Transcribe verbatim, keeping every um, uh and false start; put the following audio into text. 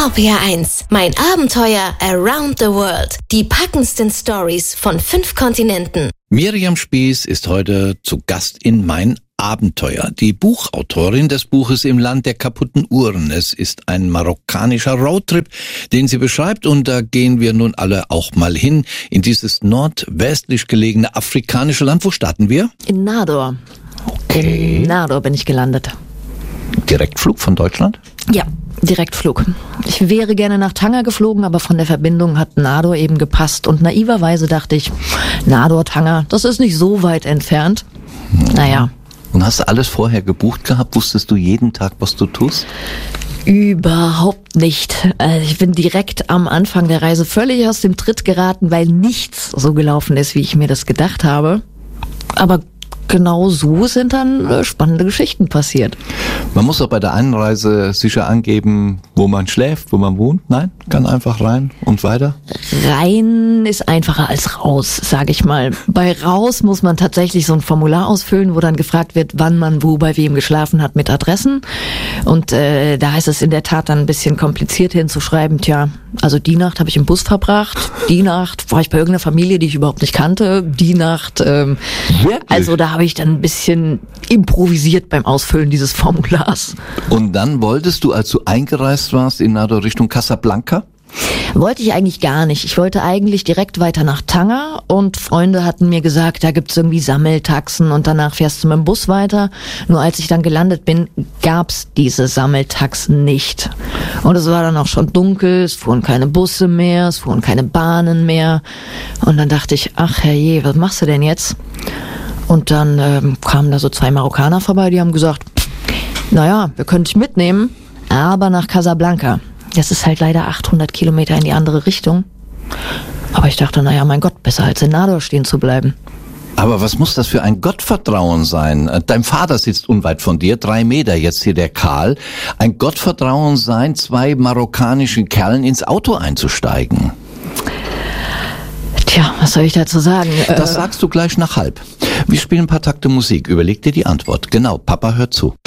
R P R eins, mein Abenteuer around the world. Die packendsten Stories von fünf Kontinenten. Miriam Spies ist heute zu Gast in Mein Abenteuer. Die Buchautorin des Buches Im Land der kaputten Uhren. Es ist ein marokkanischer Roadtrip, den sie beschreibt, und da gehen wir nun alle auch mal hin, in dieses nordwestlich gelegene afrikanische Land. Wo starten wir? In Nador. Okay. In Nador bin ich gelandet. Direktflug von Deutschland? Ja, Direktflug. Ich wäre gerne nach Tanger geflogen, aber von der Verbindung hat Nador eben gepasst. Und naiverweise dachte ich, Nador, Tanger, das ist nicht so weit entfernt. Hm. Naja. Und hast du alles vorher gebucht gehabt? Wusstest du jeden Tag, was du tust? Überhaupt nicht. Also ich bin direkt am Anfang der Reise völlig aus dem Tritt geraten, weil nichts so gelaufen ist, wie ich mir das gedacht habe. Aber genau so sind dann äh, spannende Geschichten passiert. Man muss auch bei der Einreise sicher angeben, wo man schläft, wo man wohnt. Nein, kann einfach rein und weiter? Rein ist einfacher als raus, sage ich mal. Bei raus muss man tatsächlich so ein Formular ausfüllen, wo dann gefragt wird, wann man wo bei wem geschlafen hat mit Adressen. Und äh, da heißt es in der Tat dann ein bisschen kompliziert hinzuschreiben, tja, also die Nacht habe ich im Bus verbracht, die Nacht war ich bei irgendeiner Familie, die ich überhaupt nicht kannte, die Nacht, ähm, also da habe ich dann ein bisschen improvisiert beim Ausfüllen dieses Formulars. Und dann wolltest du, als du eingereist warst in Nador Richtung Casablanca? Wollte ich eigentlich gar nicht. Ich wollte eigentlich direkt weiter nach Tanger, und Freunde hatten mir gesagt, da gibt's irgendwie Sammeltaxen und danach fährst du mit dem Bus weiter. Nur als ich dann gelandet bin, gab's diese Sammeltaxen nicht. Und es war dann auch schon dunkel, es fuhren keine Busse mehr, es fuhren keine Bahnen mehr. Und dann dachte ich, ach herrje, was machst du denn jetzt? Und dann ähm, kamen da so zwei Marokkaner vorbei, die haben gesagt, naja, wir können dich mitnehmen, aber nach Casablanca. Das ist halt leider achthundert Kilometer in die andere Richtung. Aber ich dachte, naja, mein Gott, besser als in Nador stehen zu bleiben. Aber was muss das für ein Gottvertrauen sein? Dein Vater sitzt unweit von dir, drei Meter jetzt hier der Karl. Ein Gottvertrauen sein, zwei marokkanischen Kerlen ins Auto einzusteigen. Tja, was soll ich dazu sagen? Das sagst du gleich nach halb. Wir spielen ein paar Takte Musik. Überleg dir die Antwort. Genau, Papa hört zu.